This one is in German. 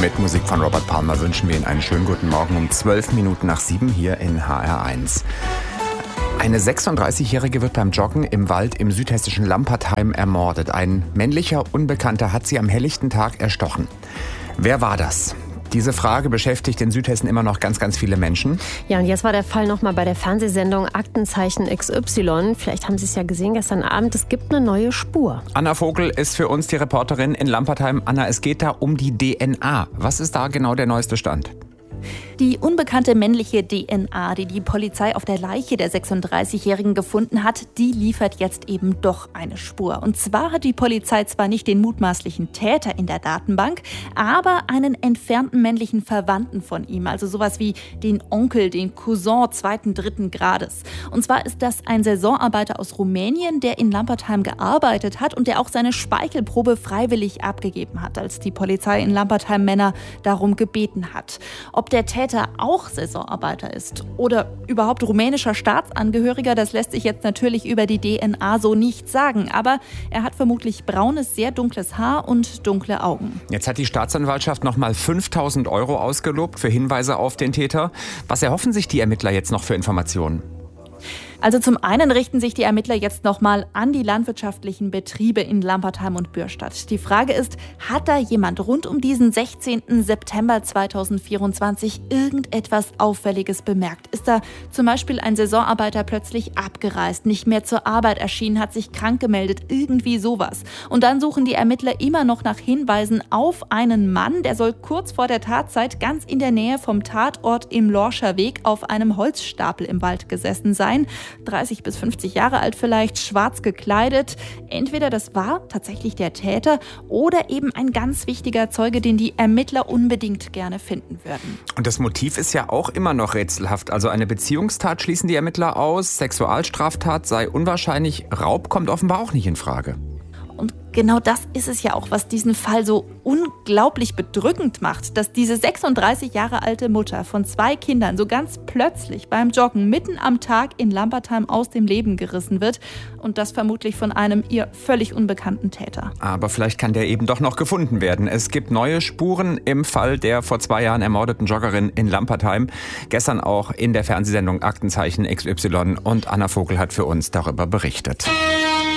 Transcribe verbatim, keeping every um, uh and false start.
Mit Musik von Robert Palmer wünschen wir Ihnen einen schönen guten Morgen um zwölf Minuten nach sieben hier in H R eins. Eine sechsunddreißigjährige wird beim Joggen im Wald im südhessischen Lampertheim ermordet. Ein männlicher Unbekannter hat sie am helllichten Tag erstochen. Wer war das? Diese Frage beschäftigt in Südhessen immer noch ganz, ganz viele Menschen. Ja, und jetzt war der Fall nochmal bei der Fernsehsendung Aktenzeichen X Y. Vielleicht haben Sie es ja gesehen gestern Abend. Es gibt eine neue Spur. Anna Vogel ist für uns die Reporterin in Lampertheim. Anna, es geht da um die D N A. Was ist da genau der neueste Stand? Die unbekannte männliche D N A, die die Polizei auf der Leiche der sechsunddreißigjährigen gefunden hat, die liefert jetzt eben doch eine Spur. Und zwar hat die Polizei zwar nicht den mutmaßlichen Täter in der Datenbank, aber einen entfernten männlichen Verwandten von ihm, also sowas wie den Onkel, den Cousin zweiten, dritten Grades. Und zwar ist das ein Saisonarbeiter aus Rumänien, der in Lampertheim gearbeitet hat und der auch seine Speichelprobe freiwillig abgegeben hat, als die Polizei in Lampertheim Männer darum gebeten hat. Ob der Täter auch Saisonarbeiter ist oder überhaupt rumänischer Staatsangehöriger, das lässt sich jetzt natürlich über die D N A so nicht sagen. Aber er hat vermutlich braunes, sehr dunkles Haar und dunkle Augen. Jetzt hat die Staatsanwaltschaft nochmal fünftausend Euro ausgelobt für Hinweise auf den Täter. Was erhoffen sich die Ermittler jetzt noch für Informationen? Also zum einen richten sich die Ermittler jetzt nochmal an die landwirtschaftlichen Betriebe in Lampertheim und Bürstadt. Die Frage ist, hat da jemand rund um diesen sechzehnten September zweitausendvierundzwanzig irgendetwas Auffälliges bemerkt? Ist da zum Beispiel ein Saisonarbeiter plötzlich abgereist, nicht mehr zur Arbeit erschienen, hat sich krank gemeldet, irgendwie sowas? Und dann suchen die Ermittler immer noch nach Hinweisen auf einen Mann, der soll kurz vor der Tatzeit ganz in der Nähe vom Tatort im Lorscher Weg auf einem Holzstapel im Wald gesessen sein. dreißig bis fünfzig Jahre alt vielleicht, schwarz gekleidet. Entweder das war tatsächlich der Täter oder eben ein ganz wichtiger Zeuge, den die Ermittler unbedingt gerne finden würden. Und das Motiv ist ja auch immer noch rätselhaft. Also eine Beziehungstat schließen die Ermittler aus, Sexualstraftat sei unwahrscheinlich, Raub kommt offenbar auch nicht in Frage. Und genau das ist es ja auch, was diesen Fall so unglaublich bedrückend macht, dass diese sechsunddreißig Jahre alte Mutter von zwei Kindern so ganz plötzlich beim Joggen mitten am Tag in Lampertheim aus dem Leben gerissen wird und das vermutlich von einem ihr völlig unbekannten Täter. Aber vielleicht kann der eben doch noch gefunden werden. Es gibt neue Spuren im Fall der vor zwei Jahren ermordeten Joggerin in Lampertheim. Gestern auch in der Fernsehsendung Aktenzeichen X Y und Anna Vogel hat für uns darüber berichtet.